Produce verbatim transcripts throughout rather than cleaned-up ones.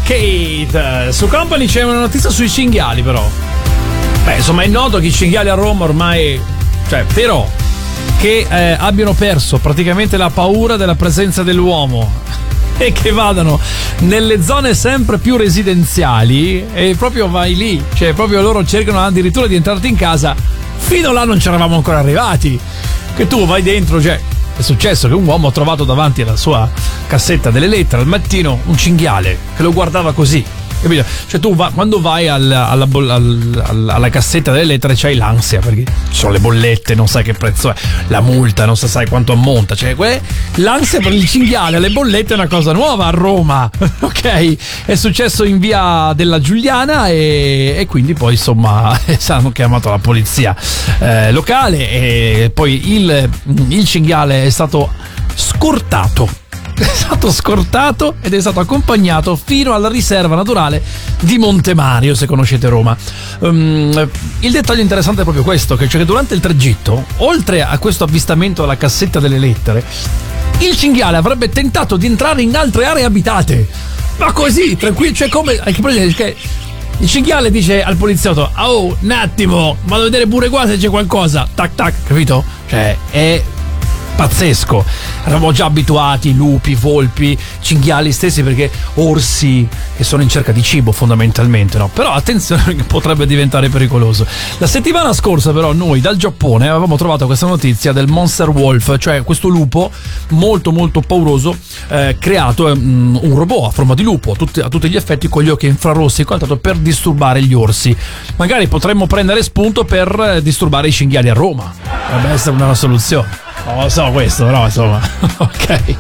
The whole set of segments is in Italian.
Kate. Su Company c'è una notizia sui cinghiali, però. Beh, insomma, è noto che i cinghiali a Roma ormai, cioè, però che eh, abbiano perso praticamente la paura della presenza dell'uomo e che vadano nelle zone sempre più residenziali e proprio vai lì, cioè proprio loro cercano addirittura di entrarti in casa. Fino là non ci eravamo ancora arrivati, che tu vai dentro, cioè è successo che un uomo ha trovato davanti alla sua cassetta delle lettere al mattino un cinghiale che lo guardava così, capito? Cioè tu va, quando vai al, alla, al, alla cassetta delle lettere c'hai l'ansia perché ci sono le bollette, non sai che prezzo è, la multa non sai quanto ammonta, cioè que- l'ansia per il cinghiale alle bollette è una cosa nuova a Roma. Ok, è successo in via della Giuliana e, e quindi poi insomma hanno chiamato la polizia eh, locale e poi il, il cinghiale è stato scortato. È stato scortato ed è stato accompagnato fino alla riserva naturale di Montemario, se conoscete Roma. Um, il dettaglio interessante è proprio questo, che cioè che durante il tragitto, oltre a questo avvistamento alla cassetta delle lettere, il cinghiale avrebbe tentato di entrare in altre aree abitate, ma così, tranquillo, cioè come che il cinghiale dice al poliziotto: oh, un attimo, vado a vedere pure qua se c'è qualcosa, tac tac, capito? Cioè è pazzesco. Eravamo già abituati, lupi, volpi, cinghiali stessi, perché orsi che sono in cerca di cibo fondamentalmente, no? Però attenzione che potrebbe diventare pericoloso. La settimana scorsa però noi dal Giappone avevamo trovato questa notizia del Monster Wolf, cioè questo lupo molto molto pauroso, eh, creato um, un robot a forma di lupo a tutti, a tutti gli effetti, con gli occhi infrarossi e quant'altro, per disturbare gli orsi. Magari potremmo prendere spunto per disturbare i cinghiali a Roma, potrebbe essere una soluzione. Non lo so questo, però insomma. Ok.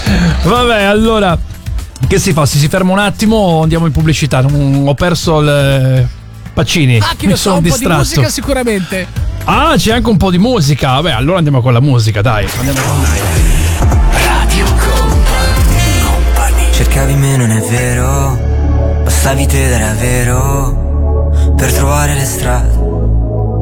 Vabbè, allora che si fa? Si, si ferma un attimo, andiamo in pubblicità. Non, ho perso il Pacini. Ah, che mi lo so, sono un distratto. po' di musica sicuramente. Ah, c'è anche un po' di musica. Vabbè, allora andiamo con la musica, dai. Andiamo con Radio Company. Cercavi me, non è vero. Bastavi te, era vero. Per trovare le strade